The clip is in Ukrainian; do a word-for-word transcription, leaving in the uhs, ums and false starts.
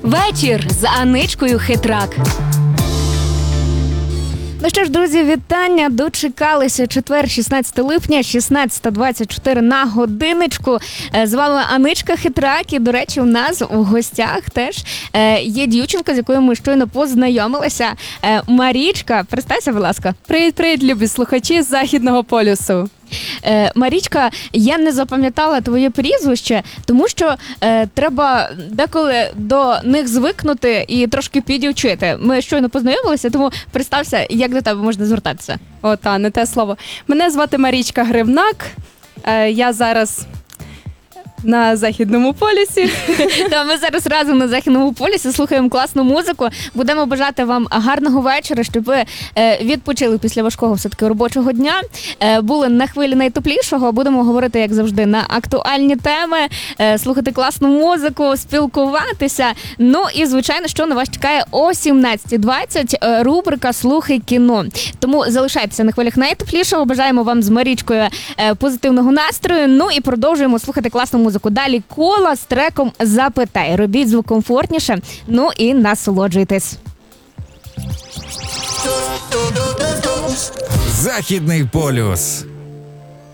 Вечір з Аничкою Хитрак. Ну що ж, друзі, вітання. Дочекалися. Четвер, шістнадцяте липня, шістнадцята двадцять чотири на годиночку. З вами Аничка Хитрак. І, до речі, у нас в гостях теж є дівчинка, з якою ми щойно познайомилися. Марічка, представся, будь ласка. Привіт-привіт, любі слухачі з Західного полюсу. Марічка, я не запам'ятала твоє прізвище, тому що е, треба деколи до них звикнути і трошки підівчити. Ми щойно познайомилися, тому представся, як до тебе можна звертатися. О, та, не те слово. Мене звати Марічка Гривнак. Е, я зараз на Західному полюсі. Та ми зараз разом на Західному полюсі слухаємо класну музику. Будемо бажати вам гарного вечора, щоб ви відпочили після важкого все-таки робочого дня. Були на хвилі найтеплішого. Будемо говорити, як завжди, на актуальні теми, слухати класну музику, спілкуватися. Ну і, звичайно, що на вас чекає о сімнадцята двадцять рубрика «Слухай кіно». Тому залишайтеся на хвилях найтеплішого. Бажаємо вам з Марічкою позитивного настрою. Ну і продовжуємо слухати класну музику. Далі Кола з треком «Запитай». Робіть звук комфортніше, ну і насолоджуйтесь. Західний полюс.